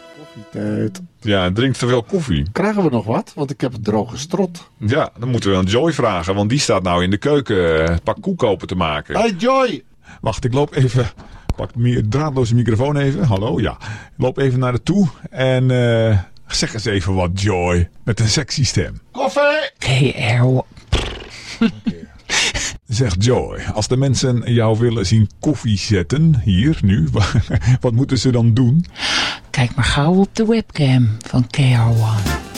Koffietijd. Ja, drinkt te veel koffie. Krijgen we nog wat? Want ik heb het droge strot. Ja, dan moeten we aan Joy vragen, want die staat nou in de keuken een pak koek open te maken. Hey Joy! Wacht, ik loop even. Pak de draadloze microfoon even. Hallo, ja. Ik loop even naar de toe en zeg eens even wat, Joy. Met een sexy stem. Koffie! KR. Zeg Joy, als de mensen jou willen zien koffie zetten, hier, nu, wat moeten ze dan doen? Kijk maar gauw op de webcam van KR1.